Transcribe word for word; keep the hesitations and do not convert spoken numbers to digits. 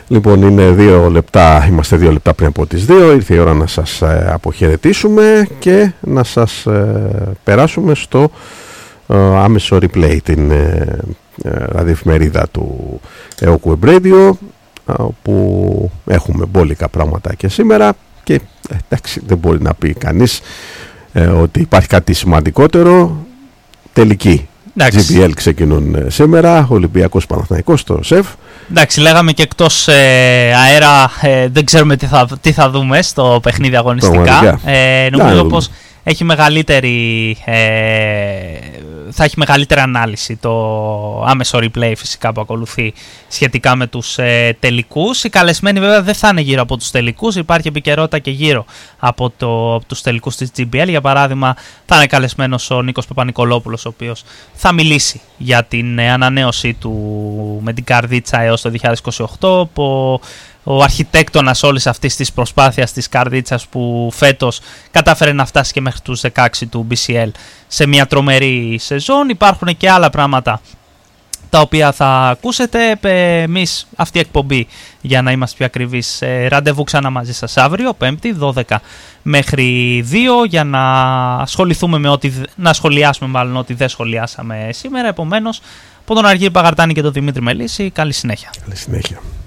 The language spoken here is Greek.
Λοιπόν, είναι δύο λεπτά, είμαστε δύο λεπτά πριν από τις δύο. Ήρθε η ώρα να σας ε, αποχαιρετήσουμε και να σας ε, περάσουμε στο ε, άμεσο replay, την ε, ε, ραδιοεφημερίδα του ΕΟΚ Web Radio, όπου έχουμε μπόλικα πράγματα και σήμερα και ε, εντάξει, δεν μπορεί να πει κανείς ε, ότι υπάρχει κάτι σημαντικότερο. Τελική τζι μπι ελ ξεκινούν σήμερα, Ολυμπιακός Παναθηναϊκός στο ΣΕΒ. Εντάξει, λέγαμε και εκτός ε, αέρα, ε, δεν ξέρουμε τι θα, τι θα δούμε στο παιχνίδι αγωνιστικά. Ε, νομίζω να, πως έχει μεγαλύτερη, ε, θα έχει μεγαλύτερη ανάλυση το άμεσο replay φυσικά που ακολουθεί σχετικά με τους ε, τελικούς. Οι καλεσμένοι βέβαια δεν θα είναι γύρω από τους τελικούς, υπάρχει επικαιρότητα και γύρω από, το, από τους τελικούς της τζι μπι ελ. Για παράδειγμα, θα είναι καλεσμένος ο Νίκος Παπα-Νικολόπουλος, ο οποίος θα μιλήσει για την ε, ανανέωσή του με την Καρδίτσα έως το δύο χιλιάδες είκοσι οκτώ. Που, ο αρχιτέκτονας όλης αυτής της προσπάθειας της Καρδίτσας που φέτος κατάφερε να φτάσει και μέχρι τους δεκαέξι του μπι σι ελ σε μια τρομερή σεζόν. Υπάρχουν και άλλα πράγματα τα οποία θα ακούσετε. Εμείς αυτή η εκπομπή, για να είμαστε πιο ακριβείς, ραντεβού ξανά μαζί σας αύριο, Πέμπτη, δώδεκα μέχρι δύο, για να ασχοληθούμε με ό,τι, να σχολιάσουμε μάλλον ό,τι δεν σχολιάσαμε σήμερα. Επομένως, από τον Αργύρη Παγαρτάνη και τον Δημήτρη Μελίση, καλή συνέχεια. Καλή συνέχεια.